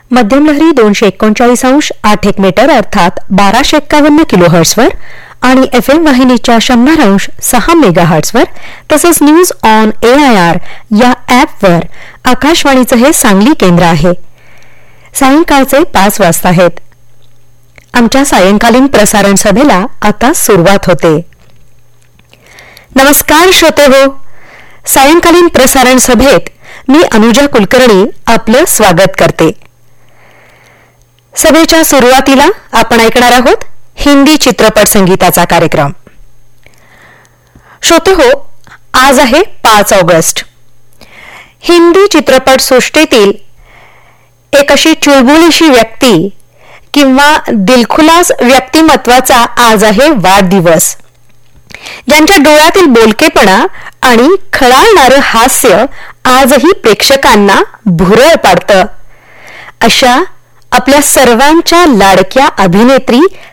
मध्यम लहरी 239 8 मीटर अर्थात 1251 किलोहर्ट्झवर आणि FM वाहिनीच्या 100.6 मेगाहर्ट्झवर तसेच न्यूज ऑन AIR या ॲपवर आकाशवाणीचं हे सांगली केंद्र आहे. सायंकाळचे 5 वाजता आहेत. आमच्या सायंकालीन प्रसारण सभेला आता सुरुवात होते. नमस्कार श्रोतेहो, सायंकालीन प्रसारण सभेत मी अनुजा कुलकर्णी आपलं स्वागत करते. सभेच्या सुरुवातीला आपण ऐकणार आहोत हिंदी चित्रपट संगीताचा कार्यक्रम. श्रोतेहो, आज आहे 5 ऑगस्ट. हिंदी चित्रपट सृष्टीतील एक अशी चुलबुलीशी व्यक्ती किंवा दिलखुलास व्यक्तिमत्वाचा आज आहे वाढदिवस. ज्यांच्या डोळ्यातील बोलकेपणा आणि खळाळणारं हास्य आजही प्रेक्षकांना भुरळ पाडतं, अशा आपल्या सर्वांच्या लाडक्या अभिनेत्री